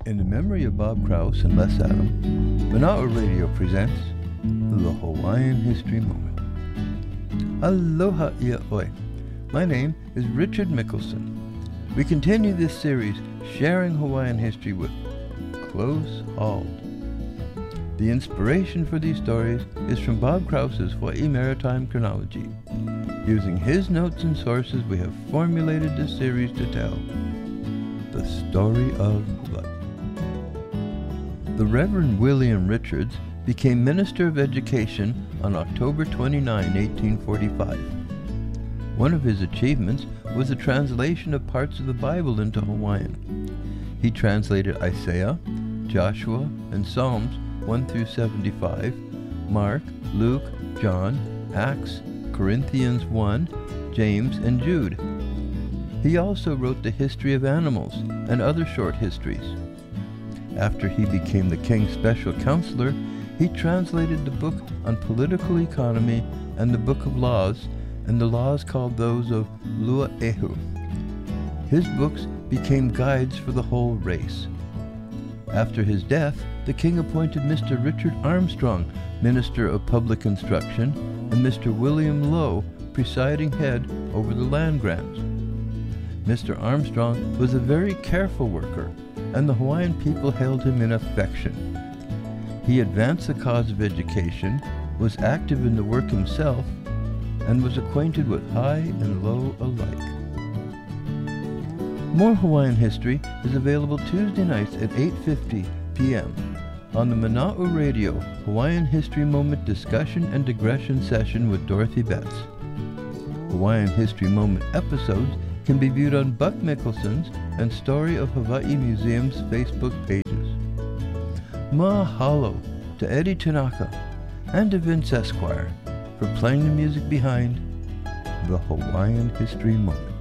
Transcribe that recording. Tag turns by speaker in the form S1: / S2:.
S1: In the memory of Bob Krause and Les Adam, Mana'a Radio presents the Hawaiian History Moment. Aloha ia'oi. My name is Richard Mickelson. We continue this series sharing Hawaiian history with Close Hauled. The inspiration for these stories is from Bob Krause's Hawaii Maritime Chronology. Using his notes and sources, we have formulated this series to tell the story of Hawaii. The Reverend William Richards became Minister of Education on October 29, 1845. One of his achievements was the translation of parts of the Bible into Hawaiian. He translated Isaiah, Joshua, and Psalms 1 through 75, Mark, Luke, John, Acts, Corinthians 1, James, and Jude. He also wrote the history of animals and other short histories. After he became the king's special counselor, he translated the book on political economy and the book of laws, and the laws called those of Lua'ehu. His books became guides for the whole race. After his death, the king appointed Mr. Richard Armstrong Minister of Public Instruction and Mr. William Lowe presiding head over the land grants. Mr. Armstrong was a very careful worker, and the Hawaiian people held him in affection. He advanced the cause of education, was active in the work himself, and was acquainted with high and low alike. More Hawaiian history is available Tuesday nights at 8:50 p.m. on the Mana'a Radio Hawaiian History Moment discussion and digression session with Dorothy Betts. Hawaiian History Moment episodes can be viewed on Buck Mickelson's and Story of Hawaii Museum's Facebook pages. Mahalo to Eddie Tanaka and to Vince Esquire for playing the music behind the Hawaiian History Moment.